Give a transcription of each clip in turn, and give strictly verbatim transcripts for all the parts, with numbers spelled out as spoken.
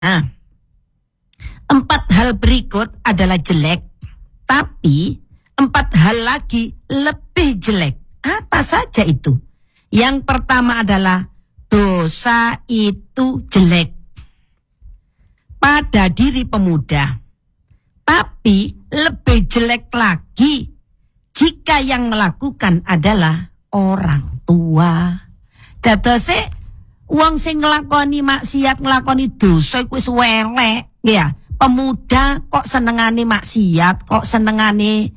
Nah, empat hal berikut adalah jelek, tapi empat hal lagi lebih jelek. Apa saja itu? Yang pertama adalah dosa itu jelek pada diri pemuda. Tapi lebih jelek lagi jika yang melakukan adalah orang tua. Dadose wong sing nglakoni maksiat, nglakoni dosa iku wis welek, ya. Pemuda kok senengane maksiat, kok senengane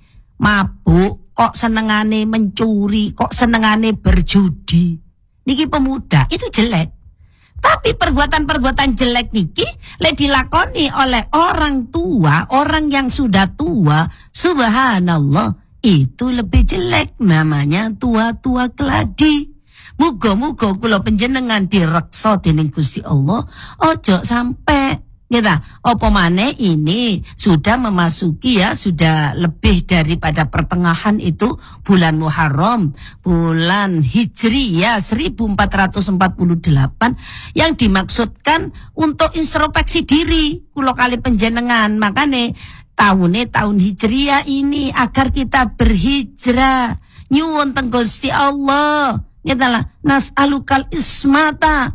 mabuk, kok senengane mencuri, kok senengane berjudi. Niki pemuda, itu jelek. Tapi perbuatan-perbuatan jelek niki lek dilakoni oleh orang tua, orang yang sudah tua, subhanallah, itu lebih jelek, namanya tua-tua keladi. Muga-muga kula panjenengan direksa dening Gusti Allah, ojo sampai kita, apa maneh ini sudah memasuki ya, sudah lebih daripada pertengahan itu bulan Muharram, bulan Hijri ya seribu empat ratus empat puluh delapan yang dimaksudkan untuk introspeksi diri kula kali panjenengan. Makane tahunnya tahun Hijriah ini agar kita berhijrah nyuwun teng Gusti Allah. Nyatalah nas'alukal ismata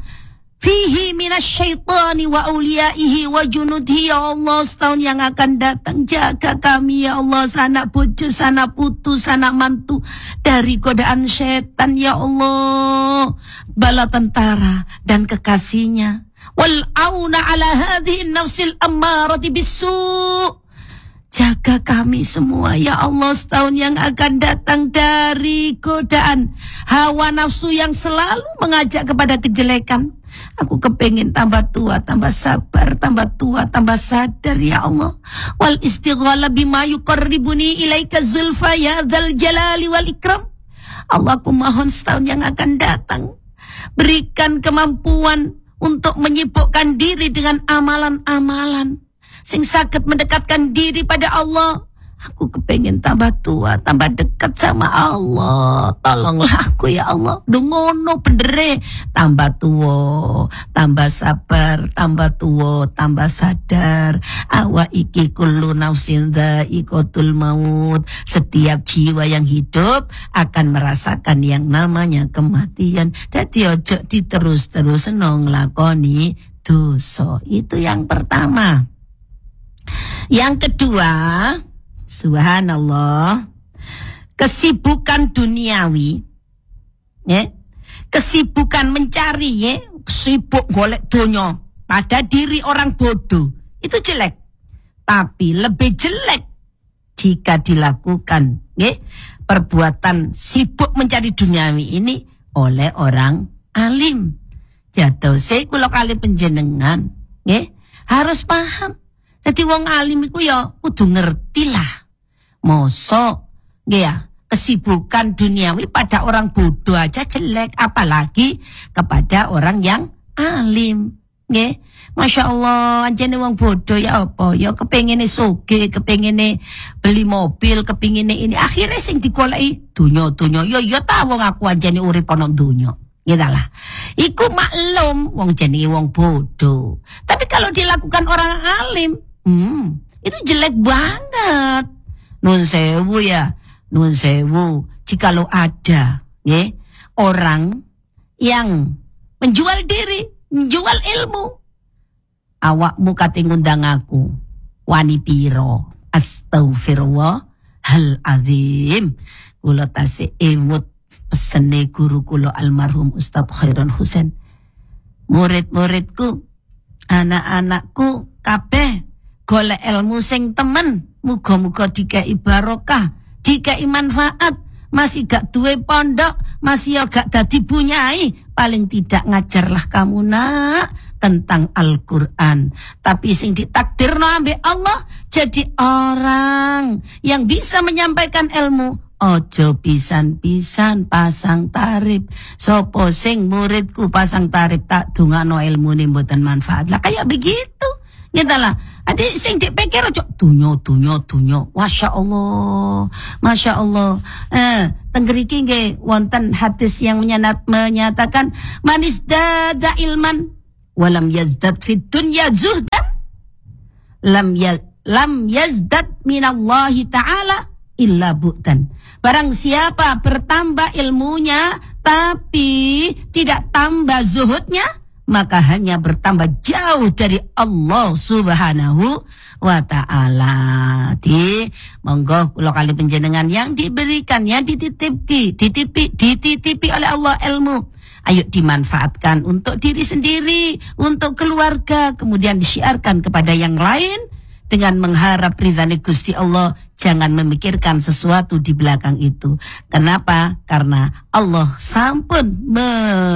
fihi minasyaitani wa awliyaihi wa junudhi. Ya Allah, setahun yang akan datang jaga kami ya Allah, sanak bojo, sanak putu, sanak mantu dari godaan setan ya Allah, bala tentara dan kekasihnya. Wal auna ala hadhihi nafsil ammarati bisu'. Jaga kami semua ya Allah, setahun yang akan datang dari godaan hawa nafsu yang selalu mengajak kepada kejelekan. Aku kepengen tambah tua, tambah sabar, tambah tua, tambah sadar ya Allah. Wal istighala bima yuqarribuni ilaika zulfa ya dzal jalali wal ikram. Allah, aku mohon setahun yang akan datang berikan kemampuan untuk menyibukkan diri dengan amalan-amalan sing saged mendekatkan diri pada Allah. Aku kepengen tambah tua, tambah dekat sama Allah. Tolonglah aku ya Allah. Dungono bendere, tambah tua, tambah sabar, tambah tua, tambah sadar. Awa iki kullu nafsin dha'iqatul maut. Setiap jiwa yang hidup akan merasakan yang namanya kematian. Dadi ojo diterus-terus nglakoni dosa. Itu yang pertama. Yang kedua, subhanallah, kesibukan duniawi, ya, kesibukan mencari, ya, sibuk golek donya pada diri orang bodoh, itu jelek. Tapi lebih jelek jika dilakukan, ya, perbuatan sibuk mencari duniawi ini oleh orang alim. Jatuh saya kula kali penjenengan, ya, harus paham. Jadi wong alim iku ya kudu ngerti lah. Mosok ya kesibukan duniawi pada orang bodoh aja jelek, apalagi kepada orang yang alim. Nggih. Masya Allah, anjene wong bodoh ya apa? Ya kepengine soge, kepengine beli mobil, kepengine ini. Akhirnya sing digoleki dunya-dunya. Ya ya ta wong aku anjene urip ana dunya. Gitulah. Iku maklum wong jenenge wong bodoh. Tapi kalau dilakukan orang alim, Hmm, itu jelek banget. Nun sewu ya, nun sewu. Jikalau ada, ya, orang yang menjual diri, menjual ilmu, awakmu kate ngundang aku, wani piro, astaghfirullah hal azim. Kula tasih ewut pesene guru kula almarhum Ustadz Khairon Husain. Murid-muridku, anak-anakku kabeh golek ilmu sing temen, muga-muga dikai barokah, dikai manfaat. Masih gak duwe pondok, masih gak dadi bunyai, paling tidak ngajarlah kamu nak tentang Al-Quran. Tapi sing ditakdirno ambek Allah jadi orang yang bisa menyampaikan ilmu. Ojo pisan-pisan pasang tarif. Sopo sing muridku pasang tarif tak dungano ilmune mboten manfaat. Lah kayak begitu. Gitulah. Adik sing dipikir aja dunyo dunyo dunyo. Masya Allah, masya Allah. Eh, tenggeriki nggih wonten hadis yang menyanat, menyatakan manis dada ilman walam yazdad fid dunya zuhdan lam ya lam yazdad minallahi ta'ala illa bu'tan. Barang siapa bertambah ilmunya tapi tidak tambah zuhudnya, maka hanya bertambah jauh dari Allah Subhanahu wa ta'ala. Di monggo kula kali panjenengan yang diberikan, yang dititipi, dititipi, dititipi oleh Allah ilmu, ayo dimanfaatkan untuk diri sendiri, untuk keluarga, kemudian disiarkan kepada yang lain dengan mengharap ridhani Gusti Allah. Jangan memikirkan sesuatu di belakang itu. Kenapa? Karena Allah sampun me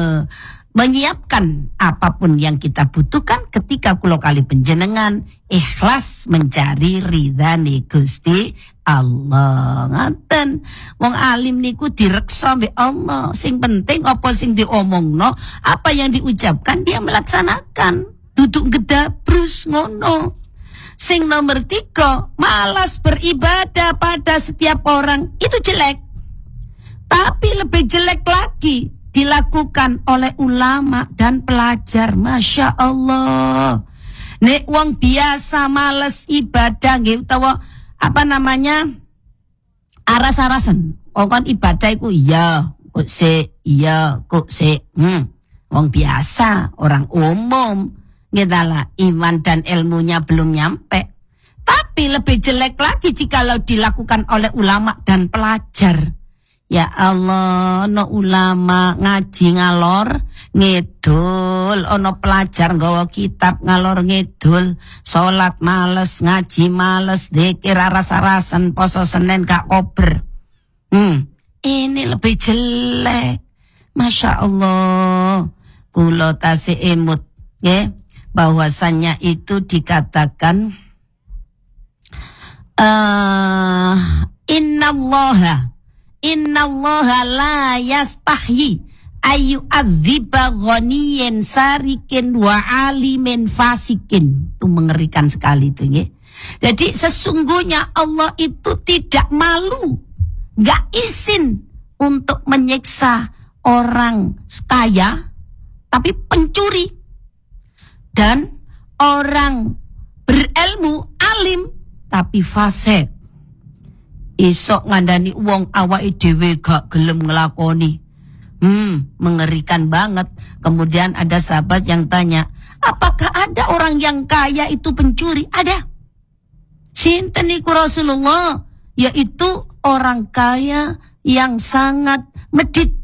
menyiapkan apapun yang kita butuhkan ketika kula kali panjenengan ikhlas mencari ridhani Gusti Allah. Ngaten, wong alim niku direksa mbek Allah. Sing penting apa sing diomongno, apa yang diucapkan dia melaksanakan. Duduk gedabrus ngono. Sing nomor tiga, malas beribadah pada setiap orang itu jelek. Tapi lebih jelek lagi dilakukan oleh ulama dan pelajar. Masya Allah. Nek wong biasa males ibadah nggih utawa apa namanya aras-arasen. Wong kan ibadah iku iya, kok se iya, kok se hmm. Wong biasa, orang umum. Ngedala iman dan ilmunya belum nyampe. Tapi lebih jelek lagi jikalau dilakukan oleh ulama dan pelajar. Ya Allah, ono ulama ngaji ngalor ngidul, ono pelajar nggawa kitab ngalor ngidul, salat males, ngaji males, zikir aras-arasan, poso Senin gak kober. Hmm, ini lebih jelek. Masya Allah. Kula tasih emut, ya. Bahwasannya itu dikatakan uh, innallaha innallaha la yastahyi ayu adziba ghaniyin sarikin wa alimin fasikin. Itu mengerikan sekali itu ya. Jadi sesungguhnya Allah itu tidak malu, gak izin untuk menyiksa orang kaya tapi pencuri dan orang berilmu alim tapi fasik. Isok ngandani wong awake dhewe gak gelem nglakoni. Hmm, mengerikan banget. Kemudian ada sahabat yang tanya, apakah ada orang yang kaya itu pencuri? Ada. Sinten niku Rasulullah? Yaitu orang kaya yang sangat medit,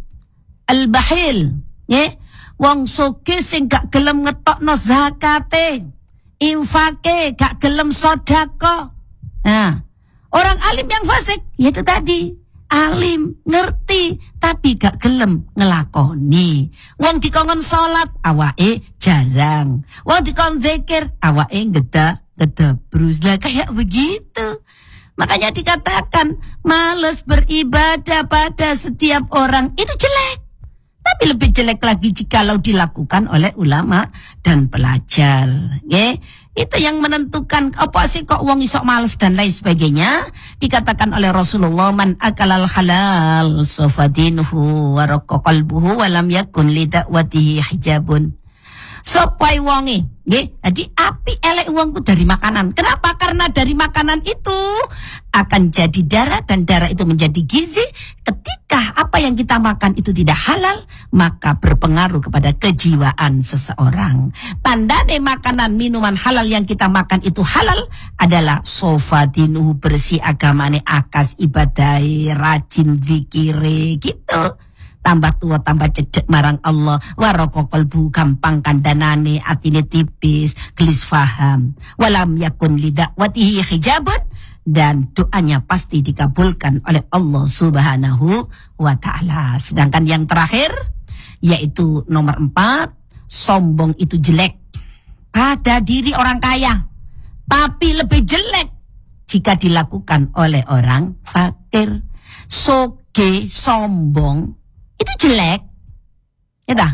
al-bahil, ya. Wong sugih sing gak gelem ngetokno zakate, infake, gak gelem sedekah. Nah, orang alim yang fasik, yaitu tadi, alim, ngerti, tapi gak gelem ngelakoni. Wong dikongkon salat, awake jarang. Wong dikongkon zikir, awake geda, geda brus. Lah kayak begitu. Makanya dikatakan, males beribadah pada setiap orang, itu jelek. Tapi lebih jelek lagi jikalau dilakukan oleh ulama dan pelajar. Ya, itu yang menentukan apa sih kok wong isok males dan lain sebagainya. Dikatakan oleh Rasulullah, man akalal halal sofadinuhu wa raqqa qalbuhu wa lam yakun li da'watihi hijabun. Sopai wonge, nggih. Jadi api elek wongku dari makanan. Kenapa? Karena dari makanan itu akan jadi darah dan darah itu menjadi gizi. Ketika apa yang kita makan itu tidak halal, maka berpengaruh kepada kejiwaan seseorang. Tandane makanan minuman halal yang kita makan itu halal adalah sofadinuhu, bersih agamane, akas ibadai, rajin zikire gitu. Tambah tua tambah cecek marang Allah, waroko kolbu gampang kandanane, atine tipis, gelis faham, walam yakun lidak watihi hijabun, dan doanya pasti dikabulkan oleh Allah Subhanahu wa ta'ala. Sedangkan yang terakhir yaitu nomor empat, sombong itu jelek pada diri orang kaya, tapi lebih jelek jika dilakukan oleh orang fakir. Soge, sombong itu jelek, ya dah.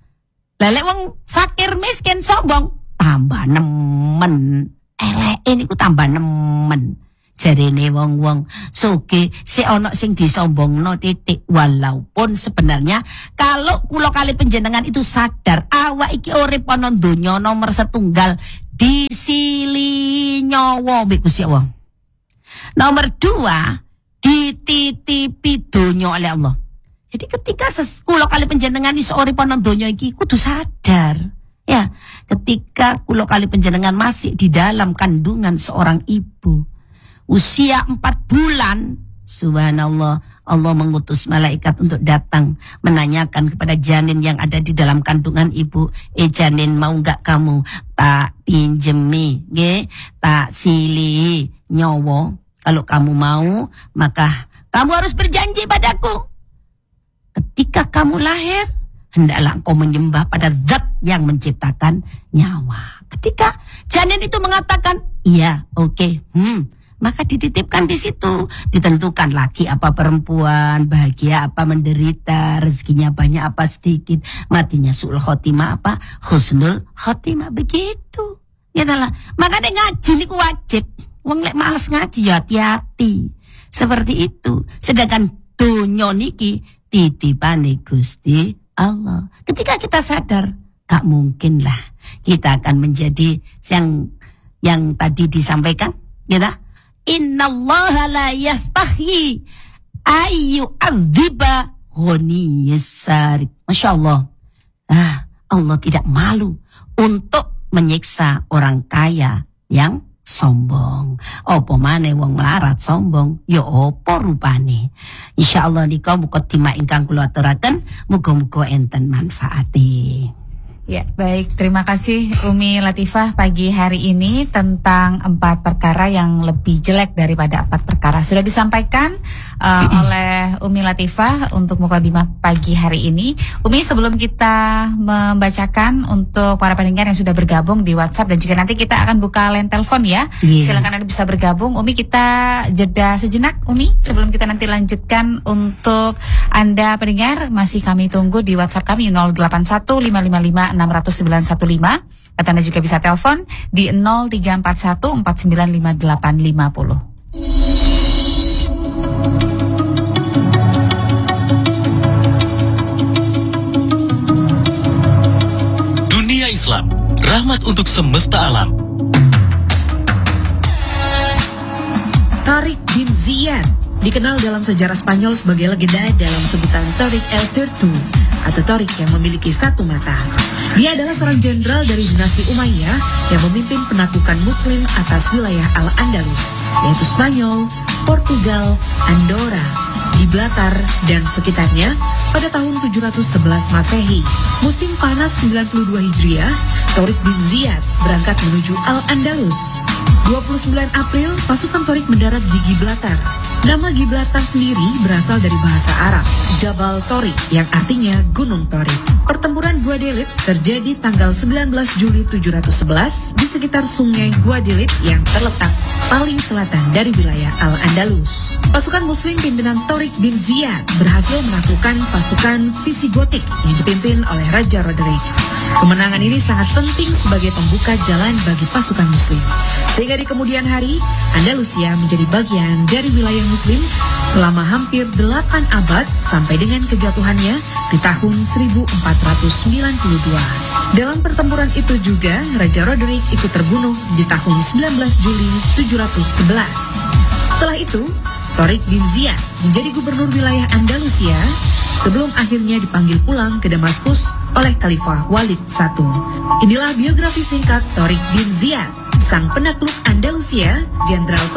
Lelek wong fakir miskin sombong, tambah nemen. Elek ini ku tambah nemen. Jarene wong-wong soge si ono sing disombongno titik. Walaupun sebenarnya kalau kula kali panjenengan itu sadar awak iki urip ana donya nomor setunggal disili nyawa mbek Gusti Allah. Nomor dua dititipi donya oleh Allah. Jadi ketika kula kali panjenengan iso urip ana donya iki kudu sadar. Ya, ketika kula kali panjenengan masih di dalam kandungan seorang ibu usia empat bulan, subhanallah, Allah mengutus malaikat untuk datang menanyakan kepada janin yang ada di dalam kandungan ibu, eh janin mau nggak kamu tak pinjemi, ge, tak sili nyawa. Kalau kamu mau, maka kamu harus berjanji padaku. Ketika kamu lahir, hendaklah engkau menyembah pada zat yang menciptakan nyawa. Ketika janin itu mengatakan, iya, oke, okay, hmm. maka dititipkan di situ, ditentukan laki apa perempuan, bahagia apa menderita, rezekinya banyak apa sedikit, matinya su'ul khotimah apa husnul khotimah, begitu. Ya lah, makanya ngaji niku wajib. Wong lek males ngaji ya hati-hati. Seperti itu. Sedangkan dunya niki titipane Gusti Allah. Ketika kita sadar, gak mungkin lah kita akan menjadi yang yang tadi disampaikan, gitu. Innallaha la yastahi ayu adziba ghaniyasari. Masya Allah. Ah, Allah tidak malu untuk menyiksa orang kaya yang sombong. Opo maneh wong melarat sombong, ya opo rupane. Insyaallah nika mukadimah ingkang kula aturaken, muga-muga enten manfaate. Ya, baik. Terima kasih Umi Latifah pagi hari ini tentang empat perkara yang lebih jelek daripada empat perkara. Sudah disampaikan uh, oleh Umi Latifah untuk mukadimah pagi hari ini. Umi, sebelum kita membacakan untuk para pendengar yang sudah bergabung di WhatsApp dan juga nanti kita akan buka line telepon ya. Yeah. Silakan Anda bisa bergabung. Umi, kita jeda sejenak Umi sebelum kita nanti lanjutkan. Untuk Anda pendengar masih kami tunggu di WhatsApp kami nol delapan satu lima lima lima enam nol sembilan satu lima, atau Anda juga bisa telepon di nol tiga empat satu empat sembilan lima delapan lima nol. Dunia Islam, rahmat untuk semesta alam. Tariq bin Ziyad dikenal dalam sejarah Spanyol sebagai legenda dalam sebutan Tariq el Tuerto atau Tariq yang memiliki satu mata. Dia adalah seorang jenderal dari dinasti Umayyah yang memimpin penaklukan Muslim atas wilayah Al-Andalus, yaitu Spanyol, Portugal, Andorra, Gibraltar, dan sekitarnya pada tahun tujuh ratus sebelas Masehi. Musim panas sembilan puluh dua Hijriah, Tariq bin Ziyad berangkat menuju Al-Andalus. dua puluh sembilan April, pasukan Tariq mendarat di Gibraltar. Nama Gibraltar sendiri berasal dari bahasa Arab, Jabal Tariq, yang artinya Gunung Tariq. Pertempuran Guadalete terjadi tanggal sembilan belas Juli tujuh ratus sebelas di sekitar sungai Guadalete yang terletak paling selatan dari wilayah Al-Andalus. Pasukan Muslim pimpinan Tariq bin Ziyad berhasil menaklukkan pasukan Visigotik yang dipimpin oleh Raja Roderick. Kemenangan ini sangat penting sebagai pembuka jalan bagi pasukan Muslim, sehingga di kemudian hari Andalusia menjadi bagian dari wilayah Muslim selama hampir delapan abad sampai dengan kejatuhannya di tahun seribu empat ratus sembilan puluh dua. Dalam pertempuran itu juga Raja Roderick ikut terbunuh di tahun sembilan belas Juli tujuh ratus sebelas. Setelah itu, Tariq bin Ziyad menjadi gubernur wilayah Andalusia sebelum akhirnya dipanggil pulang ke Damaskus oleh Khalifah Walid satu. Inilah biografi singkat Tariq bin Ziyad, sang penakluk Andalusia, jenderal